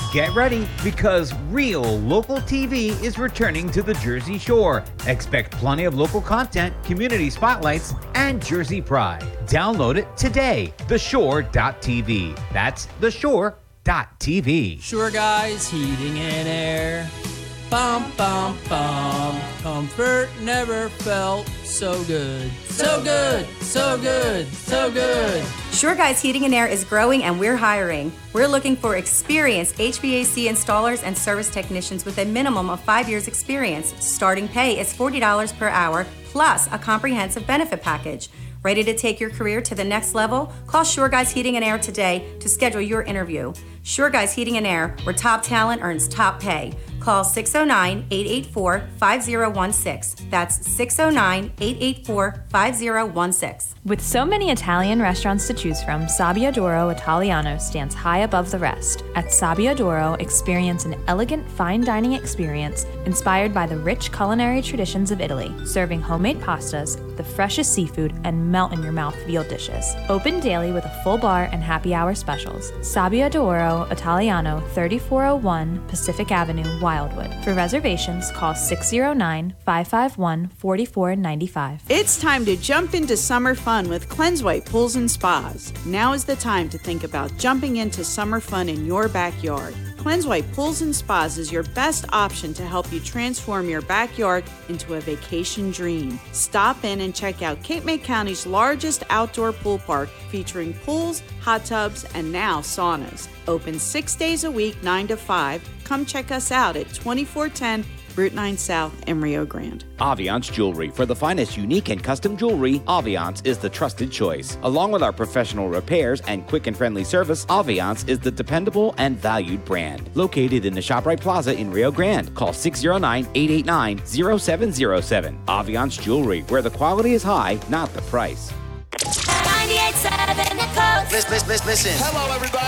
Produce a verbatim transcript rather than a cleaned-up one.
Get ready, because real local T V is returning to the Jersey Shore. Expect plenty of local content, community spotlights, and Jersey pride. Download it today, the shore dot t v. That's the shore dot t v. Shore Guys Heating and Air. Bum, bum, bum. Comfort never felt so good. So good, so good, so good. Shore Guys Heating and Air is growing, and we're hiring. We're looking for experienced H V A C installers and service technicians with a minimum of five years experience. Starting pay is forty dollars per hour plus a comprehensive benefit package. Ready to take your career to the next level? Call Shore Guys Heating and Air today to schedule your interview. Shore Guys Heating and Air, where top talent earns top pay. Call six oh nine, eight eight four, five oh one six. That's six oh nine, eight eight four, five oh one six. With so many Italian restaurants to choose from, Sabia d'Oro Italiano stands high above the rest. At Sabia d'Oro, experience an elegant fine dining experience inspired by the rich culinary traditions of Italy, serving homemade pastas, the freshest seafood, and melt-in-your-mouth veal dishes. Open daily with a full bar and happy hour specials. Sabia d'Oro Italiano, thirty-four oh one Pacific Avenue, Wildwood. For reservations, call six oh nine, five five one, four four nine five. It's time to jump into summer fun with Cleansewhite Pools and Spas. Now is the time to think about jumping into summer fun in your backyard. Cleansewhite Pools and Spas is your best option to help you transform your backyard into a vacation dream. Stop in and check out Cape May County's largest outdoor pool park, featuring pools, hot tubs, and now saunas. Open six days a week, nine to five. Come check us out at twenty-four ten Route nine South in Rio Grande. Aviance Jewelry. For the finest unique and custom jewelry, Aviance is the trusted choice. Along with our professional repairs and quick and friendly service, Aviance is the dependable and valued brand. Located in the ShopRite Plaza in Rio Grande. Call six oh nine, eight eight nine, oh seven oh seven. Aviance Jewelry, where the quality is high, not the price. ninety-eight point seven The Coast. Listen, listen, listen. Hello, everybody.